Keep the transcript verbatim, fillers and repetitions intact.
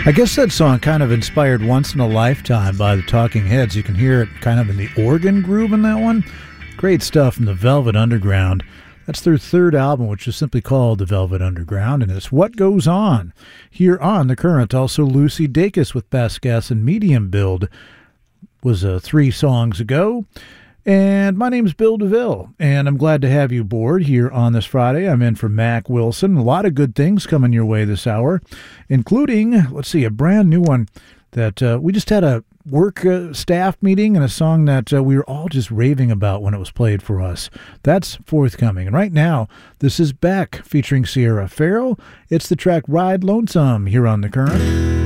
I guess that song kind of inspired Once in a Lifetime by the Talking Heads. You can hear it kind of in the organ groove in that one. Great stuff from the Velvet Underground. That's their third album, which is simply called The Velvet Underground, and it's What Goes On. Here on The Current, also Lucy Dacus with Best Guess and Medium Build was uh, three songs ago. And my name's Bill DeVille, and I'm glad to have you aboard here on this Friday. I'm in for Mac Wilson. A lot of good things coming your way this hour, including, let's see, a brand new one that uh, we just had a work uh, staff meeting and a song that uh, we were all just raving about when it was played for us. That's forthcoming. And right now, this is Beck featuring Sierra Farrell. It's the track Ride Lonesome here on The Current.